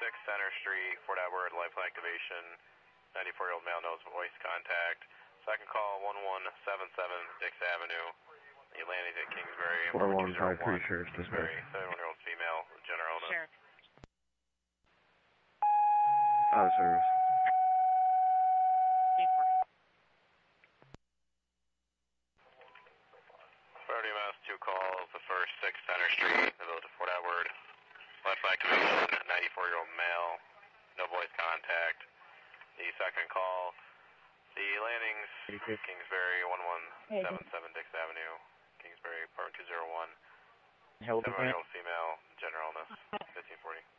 Center Street, Fort Edward, life activation, 94-year-old male, knows voice contact. Second call, 1177 Dix Avenue. The landing at Kingsbury, 415, pretty sure it's this way. Kingsbury, 71-year-old female, general illness. Sheriff. Out of service. 30 miles, 2 calls. The first 6 Center Street, the village of Fort Edward. Life activation, 94-year-old male, no voice contact. The second call, the landings, Kingsbury, 1177 Dix Avenue, Kingsbury, apartment 201. 71-year-old female, general illness, 1540.